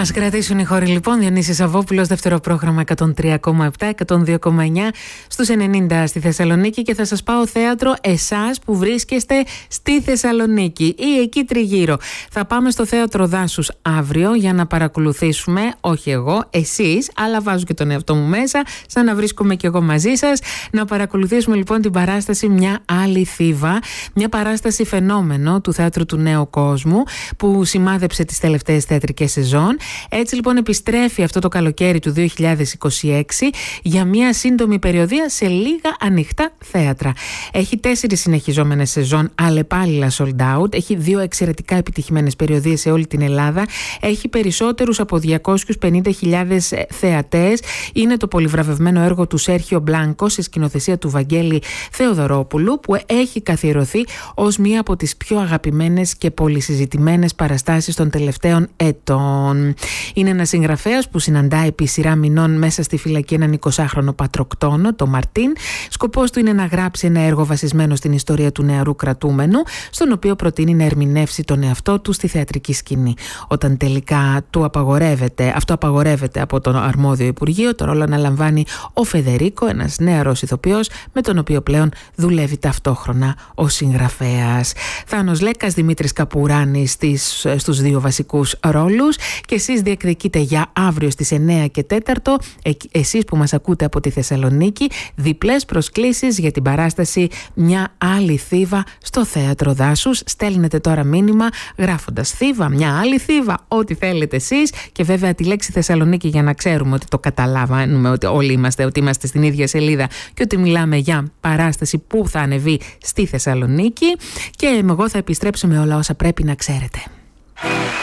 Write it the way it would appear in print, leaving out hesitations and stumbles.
Ας κρατήσουν οι χώροι λοιπόν. Διονύσης Σαββόπουλος, δεύτερο πρόγραμμα 103,7, 102,9 στους 90 στη Θεσσαλονίκη, και θα σας πάω θέατρο εσάς που βρίσκεστε στη Θεσσαλονίκη ή εκεί τριγύρω. Θα πάμε στο θέατρο Δάσους αύριο για να παρακολουθήσουμε, όχι εγώ, εσείς, αλλά βάζω και τον εαυτό μου μέσα, σαν να βρίσκομαι και εγώ μαζί σας, να παρακολουθήσουμε λοιπόν την παράσταση Μια άλλη Θήβα, μια παράσταση φαινόμενο του Θέατρου του Νέου Κόσμου που σημάδεψε τις τελευταίες θεατρικές σεζόν. Έτσι λοιπόν επιστρέφει αυτό το καλοκαίρι του 2026 για μια σύντομη περιοδία σε λίγα ανοιχτά θέατρα. Έχει 4 συνεχιζόμενες σεζόν αλλεπάλληλα sold out, έχει 2 εξαιρετικά επιτυχημένες περιοδίες σε όλη την Ελλάδα, έχει περισσότερους από 250.000 θεατές. Είναι το πολυβραβευμένο έργο του Σέρχιο Μπλάνκο σε σκηνοθεσία του Βαγγέλη Θεοδωρόπουλου, που έχει καθιερωθεί ως μία από τις πιο αγαπημένες και πολυσυζητημένες παραστάσεις των τελευταίων ετών. Είναι ένας συγγραφέας που συναντάει επί σειρά μηνών μέσα στη φυλακή έναν 20χρονο πατροκτόνο, τον Μαρτίν. Σκοπός του είναι να γράψει ένα έργο βασισμένο στην ιστορία του νεαρού κρατούμενου, στον οποίο προτείνει να ερμηνεύσει τον εαυτό του στη θεατρική σκηνή. Όταν τελικά αυτό απαγορεύεται από το αρμόδιο Υπουργείο, το ρόλο αναλαμβάνει ο Φεδερίκο, ένας νεαρός ηθοποιός με τον οποίο πλέον δουλεύει ταυτόχρονα ο συγγραφέας. Θάνος Λέκας, Δημήτρης Καπουράνης στους 2 βασικούς ρόλους, και εσείς διεκδικείτε για αύριο στις 9 και 4, εσείς που μας ακούτε από τη Θεσσαλονίκη, διπλές προσκλήσεις για την παράσταση Μια άλλη Θήβα στο Θέατρο Δάσους. Στέλνετε τώρα μήνυμα γράφοντας Θήβα, Μια άλλη Θήβα, ό,τι θέλετε εσείς, και βέβαια τη λέξη Θεσσαλονίκη για να ξέρουμε ότι το καταλαβαίνουμε, ότι όλοι είμαστε, ότι είμαστε στην ίδια σελίδα και ότι μιλάμε για παράσταση που θα ανεβεί στη Θεσσαλονίκη, και εγώ θα επιστρέψω με όλα όσα πρέπει να ξέρετε.